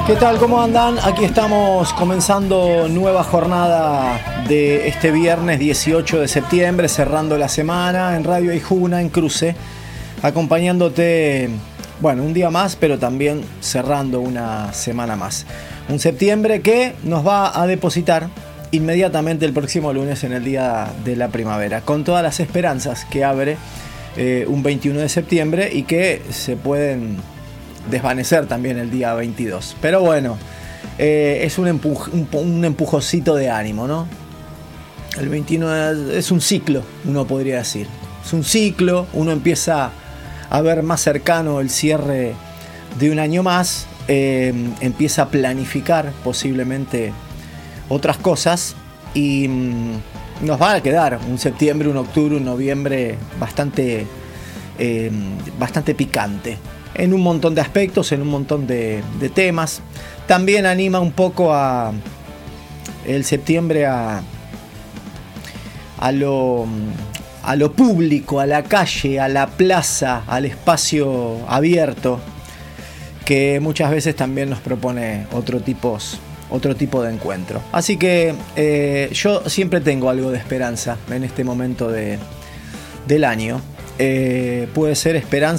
¿Qué tal? ¿Cómo andan? Aquí estamos comenzando nueva jornada de este viernes 18 de septiembre, cerrando la semana en Radio Aijuna, en Cruce, acompañándote, bueno, un día más, pero también cerrando una semana más. Un septiembre que nos va a depositar inmediatamente el próximo lunes en el día de la primavera, con todas las esperanzas que abre un 21 de septiembre y que se pueden desvanecer también el día 22. Pero bueno, es un empujocito de ánimo, ¿no? El 21 es un ciclo, uno podría decir. Es un ciclo, uno empieza a ver más cercano el cierre de un año más, empieza a planificar posiblemente otras cosas y nos va a quedar un septiembre, un octubre, un noviembre bastante picante en un montón de aspectos, en un montón de temas. También anima un poco el septiembre a lo público, a la calle, a la plaza, al espacio abierto, que muchas veces también nos propone otro tipo de encuentro. Así que yo siempre tengo algo de esperanza en este momento del año. Puede ser esperanza